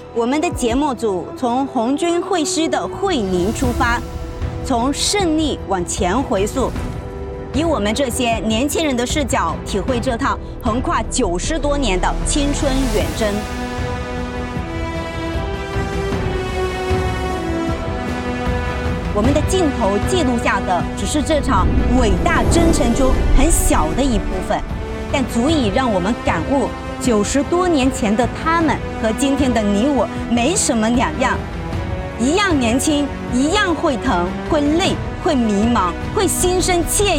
我们的节目组从红军会师的会宁出发，从胜利往前回溯，以我们这些年轻人的视角，体会这趟横跨90多年的青春远征。我们的镜头记录下的只是这场伟大征程中很小的一部分，但足以让我们感悟90多年前的他们和今天的你我没什么两样，一样年轻，一样会疼，会累，会迷茫，会心生惬